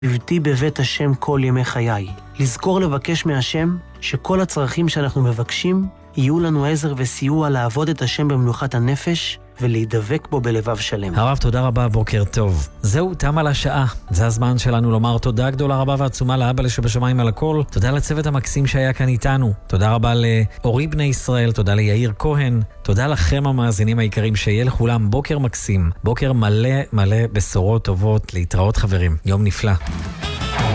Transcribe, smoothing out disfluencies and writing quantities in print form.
שבתי בבית השם כל ימי חיי. לזכור לבקש מהשם שכל הצרכים שאנחנו מבקשים יהיו לנו עזר וסיוע לעבוד את השם במנוחת הנפש ולהידבק בו בלבב שלם. הרב, תודה רבה, בוקר טוב. זהו, תם על השעה. זה הזמן שלנו לומר תודה גדולה רבה ועצומה לאבא שבשמיים על הכל. תודה לצוות המקסים שהיה כאן איתנו. תודה רבה לאורי בני ישראל, תודה ליאיר כהן. תודה לכם המאזינים היקרים, שיהיה לכולם בוקר מקסים. בוקר מלא מלא בשורות טובות. להתראות חברים. יום נפלא.